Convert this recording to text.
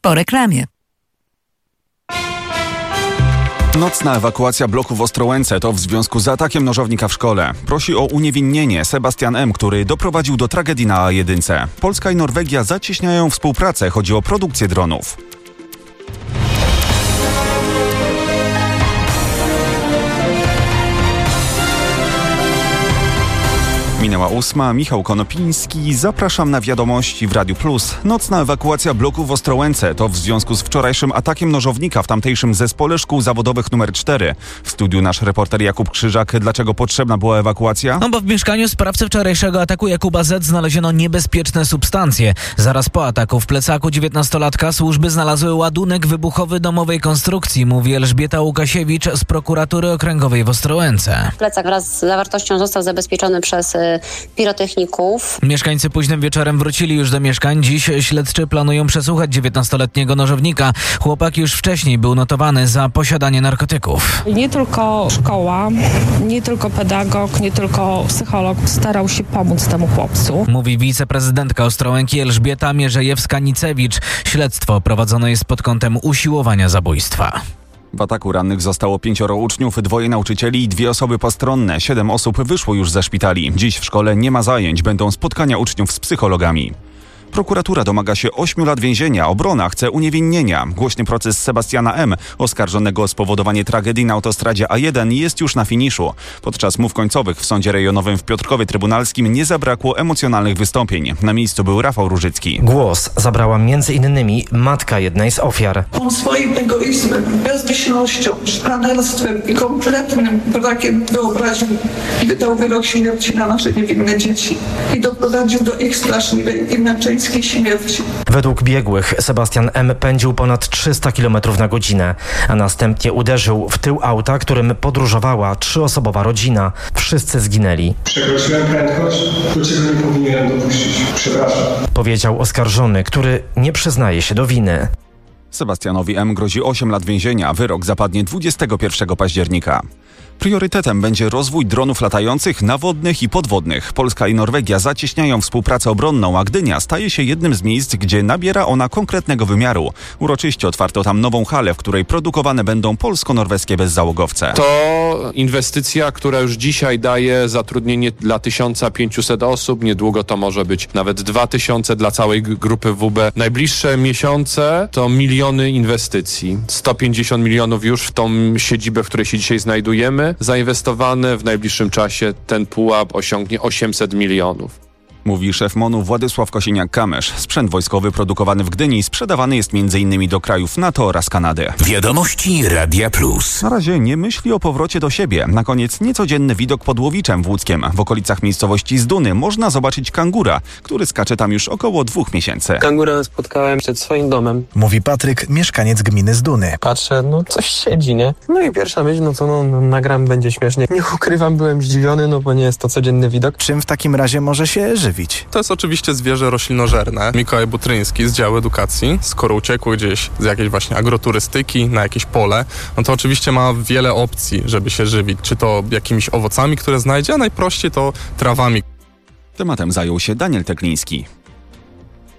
Po reklamie. Nocna ewakuacja bloku w Ostrołęce to w związku z atakiem nożownika w szkole. Prosi o uniewinnienie Sebastian M., który doprowadził do tragedii na A1. Polska i Norwegia zacieśniają współpracę. Chodzi o produkcję dronów. Minęła 8. Michał Konopiński. Zapraszam na wiadomości w Radiu Plus. Nocna ewakuacja bloku w Ostrołęce to w związku z wczorajszym atakiem nożownika w tamtejszym zespole szkół zawodowych nr 4. W studiu nasz reporter Jakub Krzyżak. Dlaczego potrzebna była ewakuacja? Bo w mieszkaniu sprawcy wczorajszego ataku Jakuba Z. znaleziono niebezpieczne substancje. Zaraz po ataku w plecaku 19-latka służby znalazły ładunek wybuchowy domowej konstrukcji, mówi Elżbieta Łukasiewicz z prokuratury okręgowej w Ostrołęce. Plecak wraz z zawartością został zabezpieczony przez pirotechników. Mieszkańcy późnym wieczorem wrócili już do mieszkań. Dziś śledczy planują przesłuchać 19-letniego nożownika. Chłopak już wcześniej był notowany za posiadanie narkotyków. Nie tylko szkoła, nie tylko pedagog, nie tylko psycholog starał się pomóc temu chłopcu. Mówi wiceprezydentka Ostrołęki Elżbieta Mierzejewska-Nicewicz. Śledztwo prowadzone jest pod kątem usiłowania zabójstwa. W ataku rannych zostało 5 uczniów, 2 nauczycieli i 2 osoby postronne. 7 osób wyszło już ze szpitali. Dziś w szkole nie ma zajęć, będą spotkania uczniów z psychologami. Prokuratura domaga się 8 lat więzienia. Obrona chce uniewinnienia. Głośny proces Sebastiana M., oskarżonego o spowodowanie tragedii na autostradzie A1, jest już na finiszu. Podczas mów końcowych w Sądzie Rejonowym w Piotrkowie Trybunalskim nie zabrakło emocjonalnych wystąpień. Na miejscu był Rafał Różycki. Głos zabrała m.in. matka jednej z ofiar. On swoim egoizmem, bezmyślnością, szpanerstwem i kompletnym brakiem wyobraźni wydał wyrok śmierci na nasze niewinne dzieci i doprowadził do ich straszliwej i męczeńskiej śmierci. Według biegłych Sebastian M. pędził ponad 300 km na godzinę, a następnie uderzył w tył auta, którym podróżowała 3-osobowa rodzina. Wszyscy zginęli. Przekroczyłem prędkość, do czego nie powinienem dopuścić. Przepraszam. Powiedział oskarżony, który nie przyznaje się do winy. Sebastianowi M. grozi 8 lat więzienia. Wyrok zapadnie 21 października. Priorytetem będzie rozwój dronów latających, nawodnych i podwodnych. Polska i Norwegia zacieśniają współpracę obronną, a Gdynia staje się jednym z miejsc, gdzie nabiera ona konkretnego wymiaru. Uroczyście otwarto tam nową halę, w której produkowane będą polsko-norweskie bezzałogowce. To inwestycja, która już dzisiaj daje zatrudnienie dla 1500 osób. Niedługo to może być nawet 2000 dla całej grupy WB. Najbliższe miesiące to miliony inwestycji. 150 milionów już w tą siedzibę, w której się dzisiaj znajdujemy. Zainwestowane w najbliższym czasie ten pułap osiągnie 800 milionów. Mówi szef MON-u Władysław Kosiniak-Kamysz. Sprzęt wojskowy produkowany w Gdyni sprzedawany jest m.in. do krajów NATO oraz Kanady. Wiadomości Radia Plus. Na razie nie myśli o powrocie do siebie. Na koniec niecodzienny widok pod Łowiczem w Łódzkiem. W okolicach miejscowości Zduny można zobaczyć kangura, który skacze tam już około 2 miesięcy. Kangura spotkałem przed swoim domem. Mówi Patryk, mieszkaniec gminy Zduny. Patrzę, coś siedzi, nie? No i pierwsza myśl, nagram, będzie śmiesznie. Nie ukrywam, byłem zdziwiony, bo nie jest to codzienny widok. Czym w takim razie może się żywić? To jest oczywiście zwierzę roślinożerne. Mikołaj Butryński z działu edukacji, skoro uciekł gdzieś z jakiejś właśnie agroturystyki na jakieś pole, to oczywiście ma wiele opcji, żeby się żywić. Czy to jakimiś owocami, które znajdzie, a najprościej to trawami. Tematem zajął się Daniel Tekliński.